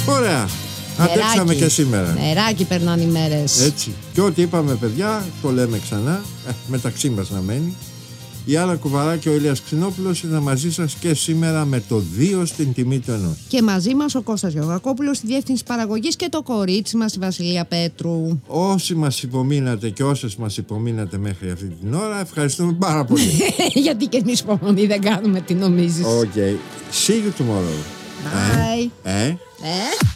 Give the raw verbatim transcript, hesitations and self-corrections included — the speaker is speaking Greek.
Ωραία. Αντέξαμε και σήμερα. Νεράκι περνάνε οι μέρες. Έτσι. Και ό,τι είπαμε, παιδιά, το λέμε ξανά. Ε, μεταξύ μας να μένει. Η Άννα Κουβαρά και ο Ηλίας Ξινόπουλος είναι μαζί σας και σήμερα με το δύο στην τιμή του ενός. Και μαζί μας ο Κώστας Γεωργακόπουλος στη διεύθυνση παραγωγής και το κορίτσι μας η Βασιλεία Πέτρου. Όσοι μας υπομείνατε και όσες μας υπομείνατε μέχρι αυτή την ώρα, ευχαριστούμε πάρα πολύ. Γιατί και εμείς υπομονή δεν κάνουμε, τι νομίζεις. Okay. See you tomorrow. Bye. Ε, ε. Ε.